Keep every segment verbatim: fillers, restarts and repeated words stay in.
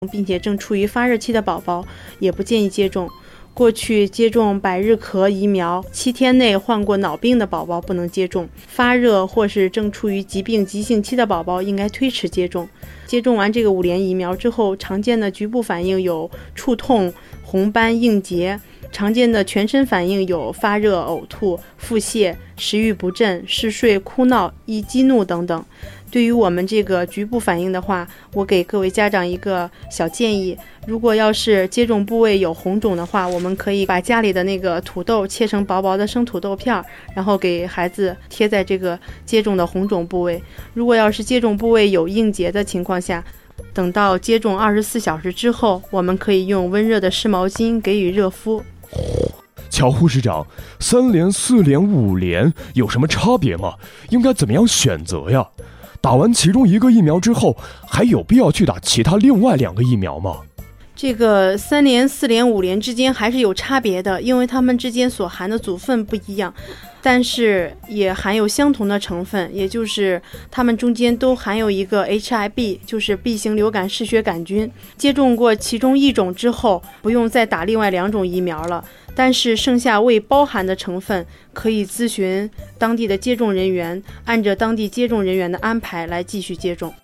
并且正处于发热期的宝宝也不建议接种。过去接种百日咳疫苗七天内患过脑病的宝宝不能接种，发热或是正处于疾病急性期的宝宝应该推迟接种。接种完这个五联疫苗之后，常见的局部反应有触痛、红斑、硬结，常见的全身反应有发热、呕吐、腹泻、食欲不振、嗜睡、哭闹、易激怒等等。对于我们这个局部反应的话，我给各位家长一个小建议，如果要是接种部位有红肿的话，我们可以把家里的那个土豆切成薄薄的生土豆片，然后给孩子贴在这个接种的红肿部位。如果要是接种部位有硬结的情况下，等到接种二十四小时之后，我们可以用温热的湿毛巾给予热敷。 乔护士长，三联、四联、五联有什么差别吗？应该怎么样选择呀？打完其中一个疫苗之后，还有必要去打其他另外两个疫苗吗？ 这个三联、四联、五联之间还是有差别的，因为它们之间所含的组分不一样，但是也含有相同的成分，也就是它们中间都含有一个 H I B， 就是 B 型流感嗜血杆菌。接种过其中一种之后，不用再打另外两种疫苗了，但是剩下未包含的成分可以咨询当地的接种人员，按照当地接种人员的安排来继续接种。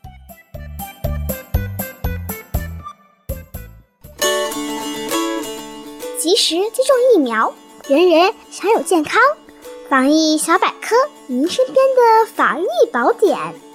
及时接种疫苗，人人享有健康。防疫小百科，您身边的防疫宝典。